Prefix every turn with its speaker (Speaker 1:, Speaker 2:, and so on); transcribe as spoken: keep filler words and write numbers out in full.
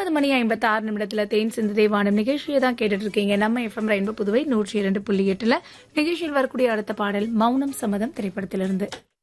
Speaker 1: ஒன்பது மணி ஐம்பத்தி ஆறு நிமிடத்துல தேன் சிந்து வானம் நிகழ்ச்சியை தான் கேட்டுட்டு இருக்கீங்க. நம்ம எஃப்எம் ரெயின்போ புதுவை நூற்றி இரண்டு புள்ளி எட்டுல நிகழ்ச்சியில் வரக்கூடிய அடுத்த பாடல் மௌனம் சம்மதம் திரைப்படத்திலிருந்து.